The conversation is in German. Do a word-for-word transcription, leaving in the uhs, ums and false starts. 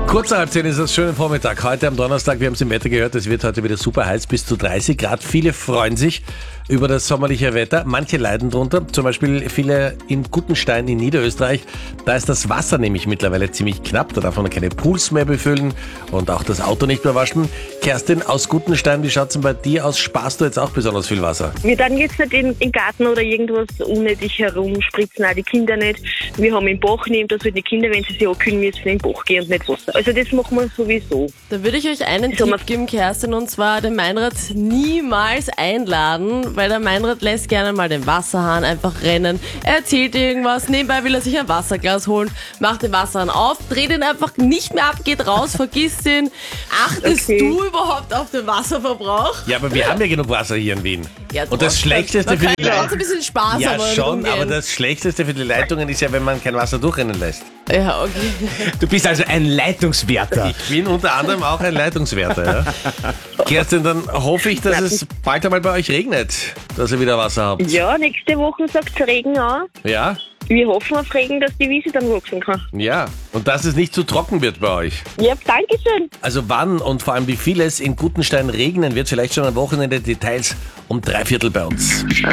Kurz nach halb zehn ist das schöne Vormittag. Heute am Donnerstag, wir haben es im Wetter gehört, es wird heute wieder super heiß, bis zu dreißig Grad. Viele freuen sich über das sommerliche Wetter. Manche leiden drunter, zum Beispiel viele in Guttenstein in Niederösterreich. Da ist das Wasser nämlich mittlerweile ziemlich knapp. Da darf man keine Pools mehr befüllen und auch das Auto nicht mehr waschen. Kerstin aus Guttenstein, wie schaut es denn bei dir aus? Sparst du jetzt auch besonders viel Wasser? Wir dann jetzt nicht in den Garten oder irgendwas unnötig herumspritzen, auch die Kinder nicht. Wir haben den Bach neben, dass halt die Kinder, wenn sie sich abkühlen müssen, in den Bach gehen und nicht Wasser. Also das machen wir sowieso. Da würde ich euch einen So, Tipp geben, Kerstin, und zwar den Meinrad niemals einladen, weil der Meinrad lässt gerne mal den Wasserhahn einfach rennen. Er erzählt irgendwas, nebenbei will er sich ein Wasserglas holen, macht den Wasserhahn auf, dreht ihn einfach nicht mehr ab, geht raus, vergisst ihn. Achtest Okay. du überhaupt auf den Wasserverbrauch? Ja, aber wir haben ja genug Wasser hier in Wien. Ja, Und das trotzdem. Schlechteste Man für kann die ja auch Leitungen. ein bisschen Spaß Ja, haben und schon, umgehen. aber das Schlechteste für die Leitungen ist ja, wenn man kein Wasser durchrennen lässt. Ja, okay. Du bist also ein Leitungswärter. Ich bin unter anderem auch ein Leitungswärter. Ja. Kerstin, dann hoffe ich, dass es bald einmal bei euch regnet, dass ihr wieder Wasser habt. Ja, nächste Woche sagt es Regen an. Ja? Wir hoffen auf Regen, dass die Wiese dann wachsen kann. Ja. Und dass es nicht zu trocken wird bei euch. Ja, danke schön. Also wann und vor allem wie viel es in Guttenstein regnen wird, vielleicht schon am Wochenende, Details um drei Viertel bei uns.